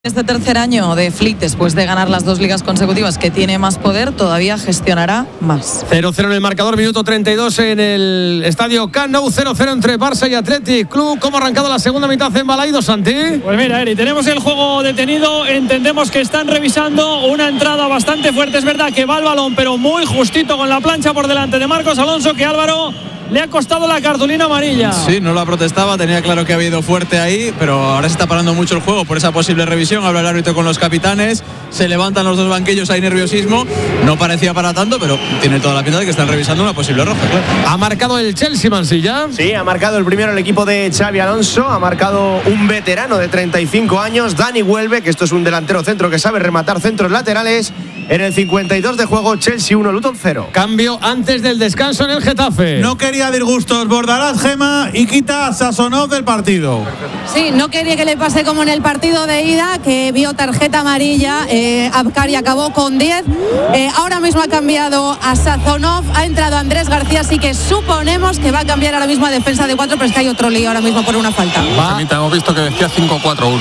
Este tercer año de Flick, después de ganar las 2 ligas consecutivas, que tiene más poder, todavía gestionará más. 0-0 en el marcador, minuto 32 en el estadio Camp Nou, 0-0 entre Barça y Athletic Club. ¿Cómo ha arrancado la segunda mitad en Balaidos, Santi? Pues mira, Eri, tenemos el juego detenido, entendemos que están revisando una entrada bastante fuerte. Es verdad que va el balón, pero muy justito con la plancha por delante de Marcos Alonso, que Álvaro le ha costado la cartulina amarilla. Sí, no la protestaba, tenía claro que había ido fuerte ahí, pero ahora se está parando mucho el juego por esa posible revisión. Habla el árbitro con los capitanes, se levantan los dos banquillos, hay nerviosismo. No parecía para tanto, pero tiene toda la pinta de que están revisando una posible roja, claro. ¿Ha marcado el Chelsea, Mansilla? Sí, ha marcado el primero el equipo de Xabi Alonso, ha marcado un veterano de 35 años, Dani Welbeck, que esto es un delantero centro que sabe rematar centros laterales. En el 52 de juego, Chelsea 1, Luton 0. Cambio antes del descanso en el Getafe. No quería disgustos, Bordaraz, Gema, y quita a Sasonov del partido. Sí, no quería que le pase como en el partido de ida, que vio tarjeta amarilla. Abkari acabó con 10. Ahora mismo ha cambiado a Sazonov, ha entrado Andrés García, así que suponemos que va a cambiar ahora mismo a defensa de 4, pero es que hay otro lío ahora mismo por una falta. Hemos visto que decía 5-4-1,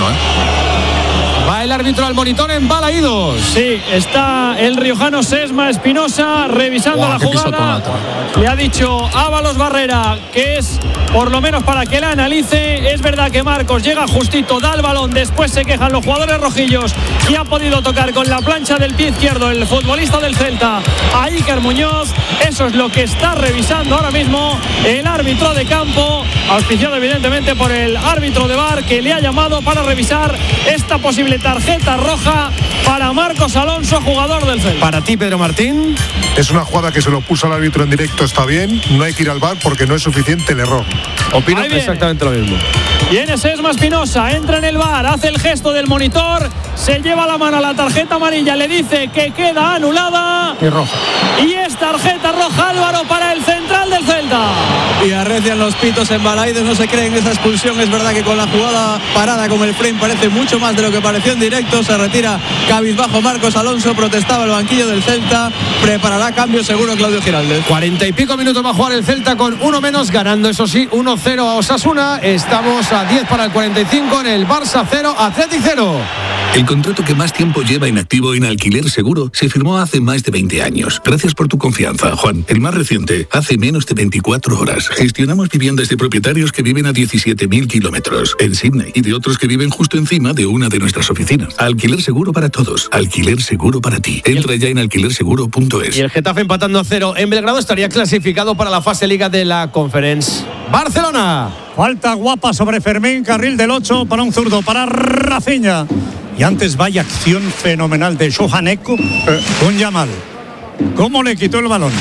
Va el árbitro al monitor en Balaidos. Sí, está el riojano Sesma Espinosa revisando la jugada. Le ha dicho Ábalos Barrera que es por lo menos para que la analice. Es verdad que Marcos llega justito, da el balón, después se quejan los jugadores rojillos y ha podido tocar con la plancha del pie izquierdo el futbolista del Celta a Iker Muñoz. Eso es lo que está revisando ahora mismo el árbitro de campo, auspiciado evidentemente por el árbitro de VAR, que le ha llamado para revisar esta posible tarjeta roja para Marcos Alonso, jugador del Celta. Para ti, Pedro Martín. Es una jugada que se lo puso al árbitro en directo, está bien, no hay que ir al VAR porque no es suficiente el error. Opino exactamente lo mismo. Viene Sesma Espinosa, entra en el VAR, hace el gesto del monitor, se lleva la mano a la tarjeta amarilla, le dice que queda anulada. Y roja. Y es tarjeta roja, Álvaro, para el central del Celta. Y arrecian los pitos en Balaidos, no se creen esa expulsión. Es verdad que con la jugada parada con el frame parece mucho más de lo que pareció en directo. Se retira cabizbajo Marcos Alonso, protestaba el banquillo del Celta, preparará cambio seguro Claudio Giraldez. 40 y pico minutos va a jugar el Celta con uno menos, ganando eso sí 1-0 a Osasuna. Estamos a 10 para el 45 en el Barça 0, Athletic 0. El contrato que más tiempo lleva inactivo en Alquiler Seguro se firmó hace más de 20 años. Gracias por tu confianza, Juan. El más reciente, hace menos de 24 horas. Gestionamos viviendas de propietarios que viven a 17.000 kilómetros en Sydney y de otros que viven justo encima de una de nuestras oficinas. Alquiler Seguro para todos. Alquiler Seguro para ti. Entra ya en alquilerseguro.es. Y el Getafe empatando a 0 en Belgrado estaría clasificado para la fase Liga de la Conference. Barcelona. Falta guapa sobre Fermín, carril del 8 para un zurdo, para Rafinha. Y antes vaya acción fenomenal de Johan Eko con Yamal. ¿Cómo le quitó el balón?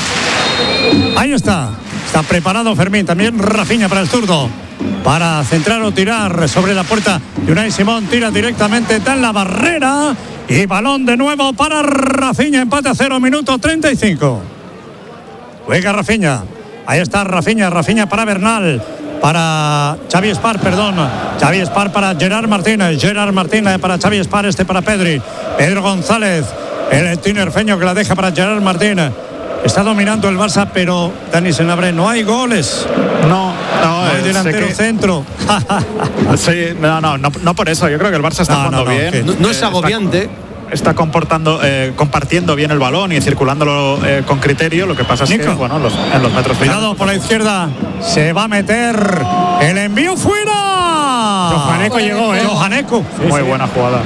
Ahí está. Está preparado Fermín. También Rafinha para el zurdo. Para centrar o tirar sobre la puerta. Y Unai Simón tira directamente. Da en la barrera. Y balón de nuevo para Rafinha. Empate a 0, minuto 35. Juega Rafinha. Ahí está Rafinha. Rafinha para Bernal. Para Xavi Espar, perdón. Xavi Espar para Gerard Martínez. Gerard Martínez para Xavi Espar, para Pedri. Pedro González, el tinerfeño que la deja para Gerard Martínez. Está dominando el Barça, pero Dani Senabre, no hay goles. No hay delantero centro. Sí, no por eso. Yo creo que el Barça está jugando bien. No es agobiante. Está compartiendo bien el balón y circulándolo con criterio. Lo que pasa es Nico, que en los metros finales. Cuidado por la izquierda. Se va a meter el envío fuera. Johan Eko llegó, Johan Eko. Muy buena jugada.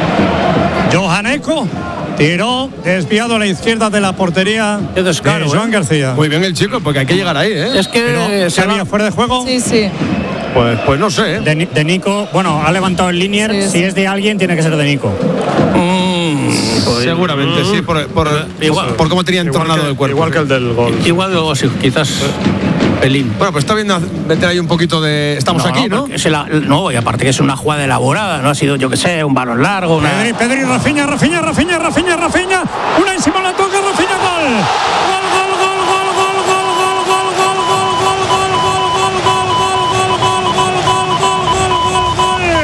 Johan Eko tiró desviado a la izquierda de la portería de Joan García. Muy bien el chico, porque hay que llegar ahí, ¿eh? Es que se había fuera de juego. Sí. Pues no sé. De Nico, bueno, ha levantado el linier. Sí. Si es de alguien, tiene que ser de Nico. Seguramente, sí, por cómo tenía entornado el cuerpo. Igual que el del gol. Igual luego sí, quizás pelín. Bueno, pues está bien meter ahí un poquito de... Estamos aquí, ¿no? No, y aparte que es una jugada elaborada, no ha sido, yo que sé, un balón largo. Pedri, Rafinha. Unai Simón la toca, Rafinha, gol.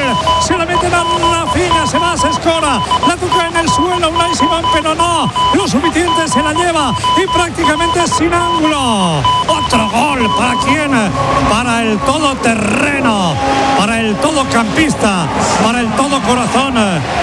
Se va, se escora, la toca en el suelo Unai Simón, pero no, los suficiente, se la lleva y prácticamente sin ángulo. Otro gol, ¿para quién? Para el todoterreno, para el todocampista, para el todo corazón.